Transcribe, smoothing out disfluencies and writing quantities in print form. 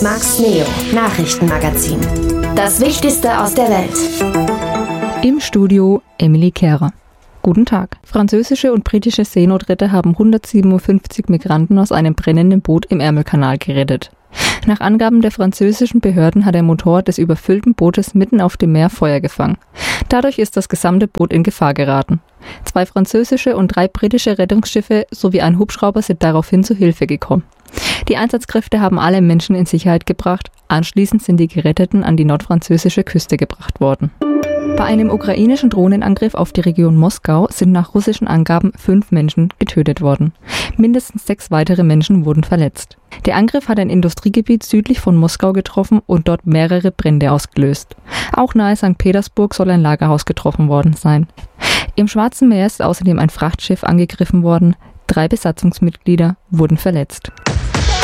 Max Neo, Nachrichtenmagazin. Das Wichtigste aus der Welt. Im Studio Emily Kehrer. Guten Tag. Französische und britische Seenotretter haben 157 Migranten aus einem brennenden Boot im Ärmelkanal gerettet. Nach Angaben der französischen Behörden hat der Motor des überfüllten Bootes mitten auf dem Meer Feuer gefangen. Dadurch ist das gesamte Boot in Gefahr geraten. 2 französische und 3 britische Rettungsschiffe sowie ein Hubschrauber sind daraufhin zu Hilfe gekommen. Die Einsatzkräfte haben alle Menschen in Sicherheit gebracht. Anschließend sind die Geretteten an die nordfranzösische Küste gebracht worden. Bei einem ukrainischen Drohnenangriff auf die Region Moskau sind nach russischen Angaben 5 Menschen getötet worden. Mindestens 6 weitere Menschen wurden verletzt. Der Angriff hat ein Industriegebiet südlich von Moskau getroffen und dort mehrere Brände ausgelöst. Auch nahe St. Petersburg soll ein Lagerhaus getroffen worden sein. Im Schwarzen Meer ist außerdem ein Frachtschiff angegriffen worden. 3 Besatzungsmitglieder wurden verletzt.